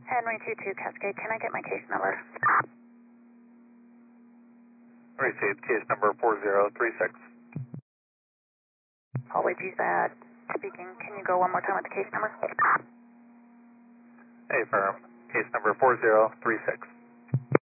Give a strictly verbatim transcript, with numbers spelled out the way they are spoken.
Henry two two Cascade, can I get my case number? Received case number four zero three six. Hallway G S A D speaking. Can you go one more time with the case number? A firm, case number four zero three six.